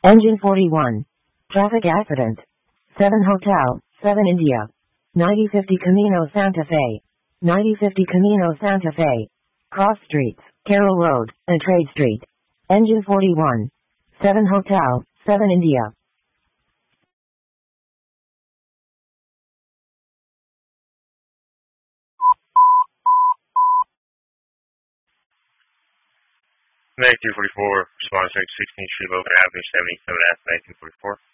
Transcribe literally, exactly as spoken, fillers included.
Engine forty-one. Traffic accident. seven Hotel, seven India. ninety fifty Camino Santa Fe. ninety fifty Camino Santa Fe. Cross Streets, Carroll Road, and Trade Street. Engine forty-one. seven Hotel, seven India. nineteen forty-four, response sixteen Street, Logan Avenue, seventy-seven F, nineteen forty-four.